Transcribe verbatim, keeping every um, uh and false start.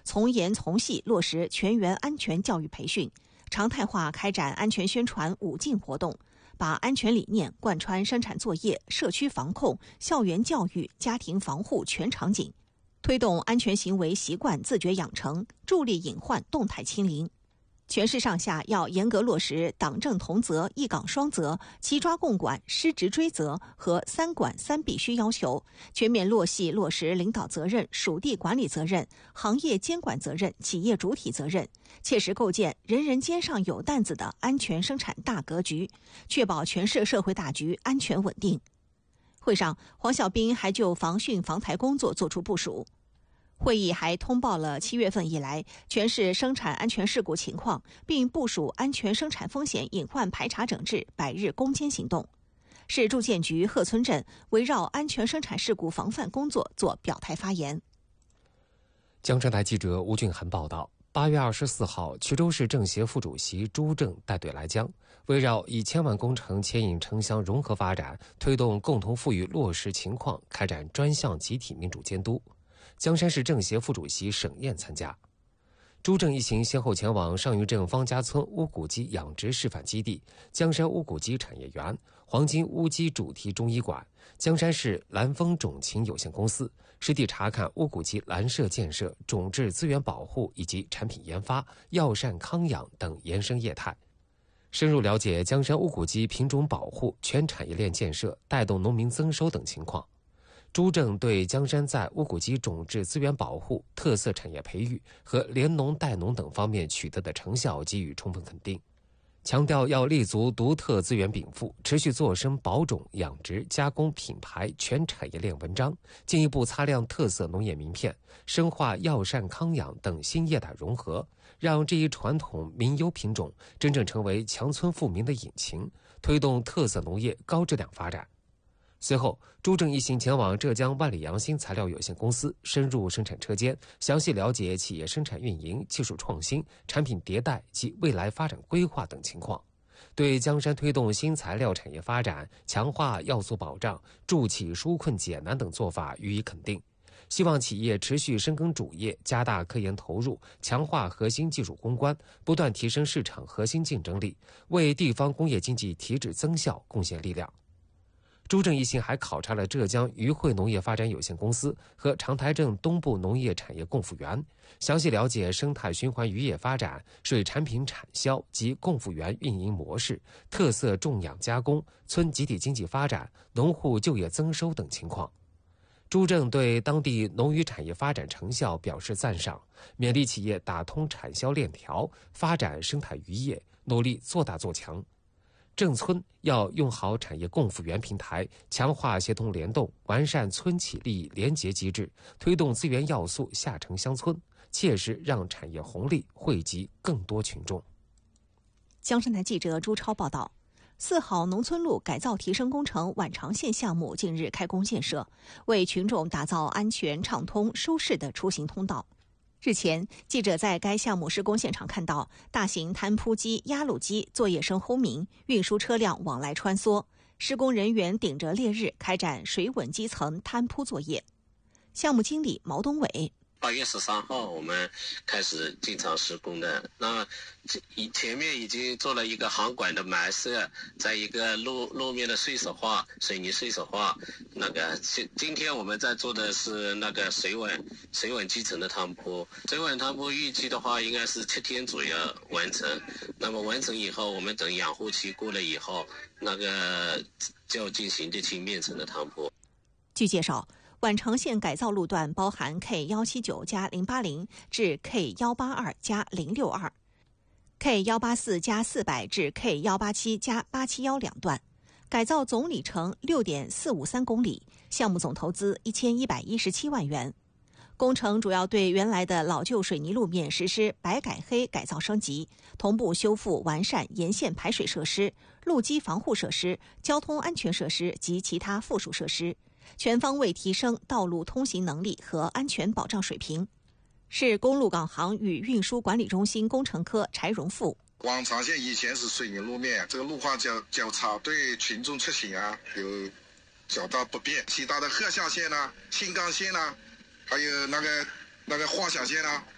从严从细落实全员安全教育培训，常态化开展安全宣传五进活动，把安全理念贯穿生产作业、社区防控、校园教育、家庭防护全场景，推动安全行为习惯自觉养成，助力隐患动态清零。全市上下要严格落实党政同责、一岗双责、齐抓共管、失职追责和三管三必须要求，全面落细落实领导责任、属地管理责任、行业监管责任、企业主体责任，切实构建人人肩上有担子的安全生产大格局，确保全市社会大局安全稳定。会上，黄小斌还就防汛防台工作作出部署。会议还通报了七月份以来全市生产安全事故情况，并部署安全生产风险隐患排查整治百日攻坚行动。市住建局鹤村镇围绕安全生产事故防范工作作表态发言。 江山台记者吴俊涵报道，八月二十四号，衢州市政协副主席朱正带队来江，围绕以千万工程牵引城乡融合发展，推动共同富裕落实情况开展专项集体民主监督。江山市政协副主席沈燕参加。朱正一行先后前往上虞镇方家村乌骨鸡养殖示范基地、江山乌骨鸡产业园、黄金乌鸡主题中医馆、江山市蓝丰种禽有限公司，实地查看乌骨鸡栏舍建设、种质资源保护以及产品研发、药膳康养等延伸业态，深入了解江山乌骨鸡品种保护、全产业链建设、带动农民增收等情况。朱正对江山在乌骨鸡种质资源保护、特色产业培育和联农带农等方面取得的成效给予充分肯定，强调要立足独特资源禀赋，持续做深保种、养殖、加工、品牌全产业链文章，进一步擦亮特色农业名片，深化药膳康养等新业态融合，让这一传统民优品种真正成为强村富民的引擎，推动特色农业高质量发展。随后，朱正一行前往浙江万里洋新材料有限公司，深入生产车间，详细了解企业生产运营、技术创新、产品迭代及未来发展规划等情况，对江山推动新材料产业发展、强化要素保障、助企纾困解难等做法予以肯定。希望企业持续深耕主业，加大科研投入，强化核心技术攻关，不断提升市场核心竞争力，为地方工业经济提质增效贡献力量。朱正一行还考察了浙江渔汇农业发展有限公司和长台镇东部农业产业共复园，详细了解生态循环渔业发展、水产品产销及共复园运营模式、特色种养加工、村集体经济发展、农户就业增收等情况。朱正对当地农渔产业发展成效表示赞赏，勉励企业打通产销链条，发展生态渔业，努力做大做强。镇村要用好产业共复园平台，强化协同联动，完善村企利益联结机制，推动资源要素下沉乡村，切实让产业红利惠及更多群众。 江山台记者朱超报道，四好农村路改造提升工程宛长线项目近日开工建设，为群众打造安全、畅通、舒适的出行通道。日前，记者在该项目施工现场看到，大型摊铺机、压路机作业声轰鸣，运输车辆往来穿梭，施工人员顶着烈日开展水稳基层摊铺作业。项目经理毛东伟。 八月十三号我们开始进场施工的，那前面已经做了一个航管的埋设，在一个路路面的碎石化、水泥碎石化。那个今今天我们在做的是那个水稳水稳基层的摊铺，水稳摊铺预计的话应该是七天左右完成。那么完成以后，我们等养护期过了以后，那个就进行沥青面层的摊铺。 据介绍，宛长线改造路段包含 K 一七九加零八零 至 K 一八二加零六二、K 一八四加四百至 K 一八七加八七一两段，改造总里程 六点四五三公里，项目总投资一千一百一十七万元。工程主要对原来的老旧水泥路面实施白改黑改造升级，同步修复完善沿线排水设施、路基防护设施、交通安全设施及其他附属设施，全方位提升道路通行能力和安全保障水平。市公路港航与运输管理中心工程科柴荣富。 宛长线以前是水泥路面，这个路况较较差，对群众出行啊有较大不便。其他的鹤象线啊、青冈线啊，还有那个那个华夏线啊，